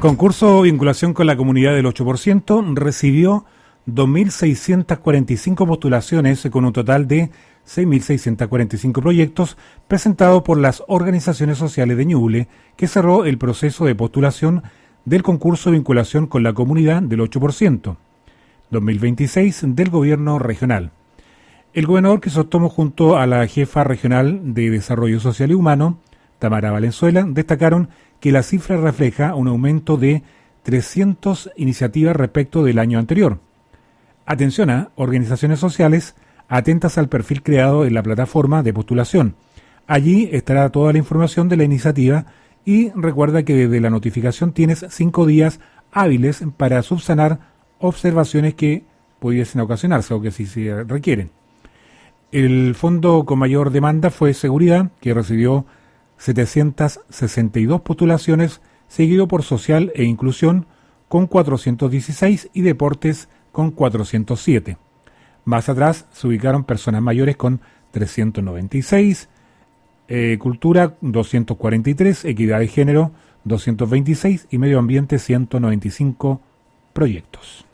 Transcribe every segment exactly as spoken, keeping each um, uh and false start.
Concurso Vinculación con la Comunidad del ocho por ciento recibió dos mil seiscientas cuarenta y cinco postulaciones con un total de seis mil seiscientos cuarenta y cinco proyectos presentados por las organizaciones sociales de Ñuble, que cerró el proceso de postulación del concurso Vinculación con la Comunidad del ocho por ciento dos mil veintiséis del Gobierno Regional. El gobernador Crisóstomo, junto a la jefa regional de Desarrollo Social y Humano, Tamara Valenzuela, destacaron que la cifra refleja un aumento de trescientas iniciativas respecto del año anterior. Atención a organizaciones sociales atentas al perfil creado en la plataforma de postulación. Allí estará toda la información de la iniciativa y recuerda que desde la notificación tienes cinco días hábiles para subsanar observaciones que pudiesen ocasionarse o que sí se requieren. El fondo con mayor demanda fue Seguridad, que recibió setecientas sesenta y dos postulaciones, seguido por Social e Inclusión con cuatrocientos dieciséis y Deportes con cuatrocientos siete. Más atrás se ubicaron Personas Mayores con trescientos noventa y seis, eh, Cultura doscientos cuarenta y tres, Equidad de Género doscientos veintiséis y Medio Ambiente ciento noventa y cinco proyectos.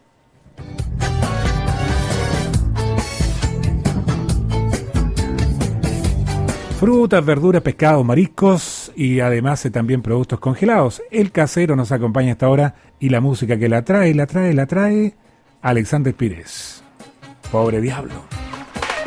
Frutas, verduras, pescados, mariscos y además eh, también productos congelados. El casero nos acompaña hasta ahora y la música que la trae, la trae, la trae Alexander Pires. Pobre diablo.